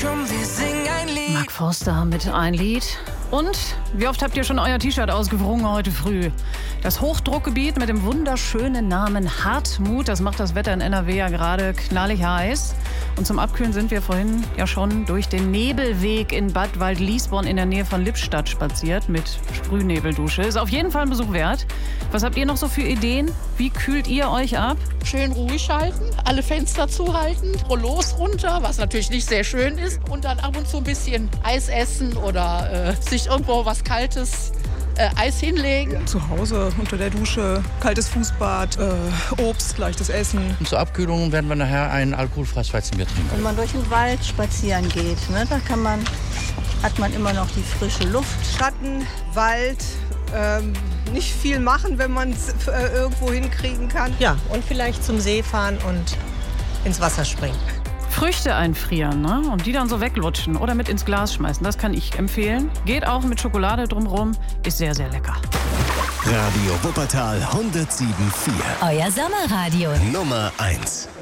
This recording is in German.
Mark Forster mit Ein Lied. Und wie oft habt ihr schon euer T-Shirt ausgewrungen heute früh? Das Hochdruckgebiet mit dem wunderschönen Namen Hartmut, das macht das Wetter in NRW ja gerade knallig heiß. Und zum Abkühlen sind wir vorhin ja schon durch den Nebelweg in Bad Waldliesborn in der Nähe von Lippstadt spaziert mit Sprühnebeldusche. Ist auf jeden Fall ein Besuch wert. Was habt ihr noch so für Ideen? Wie kühlt ihr euch ab? Schön ruhig halten, alle Fenster zuhalten, Rollos runter, was natürlich nicht sehr schön ist. Und dann ab und zu ein bisschen Eis essen oder sich irgendwo was Kaltes, Eis hinlegen. Zu Hause unter der Dusche, kaltes Fußbad, Obst, leichtes Essen. Und zur Abkühlung werden wir nachher ein alkoholfreies Weizenbier trinken. Wenn man durch den Wald spazieren geht, ne, da hat man immer noch die frische Luft. Schatten, Wald, nicht viel machen, wenn man es irgendwo hinkriegen kann. Ja, und vielleicht zum See fahren und ins Wasser springen. Früchte einfrieren, ne? Und die dann so weglutschen oder mit ins Glas schmeißen. Das kann ich empfehlen. Geht auch mit Schokolade drumrum. Ist sehr, sehr lecker. Radio Wuppertal 107.4. Euer Sommerradio. Nummer 1.